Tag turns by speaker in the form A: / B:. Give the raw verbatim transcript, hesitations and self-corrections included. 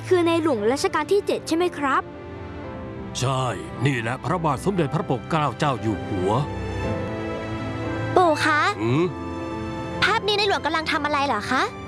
A: คือในหลวงรัชกาลที่เจ็ดใช่ไหมครับ
B: ใช่นี่แหละพระบาทสมเด็จพระปกเกล้าเจ้าอยู่หัว
C: ปู่คะ
B: อืม
C: ภาพนี้ในหลวงกำลังทำอะไรเหรอคะ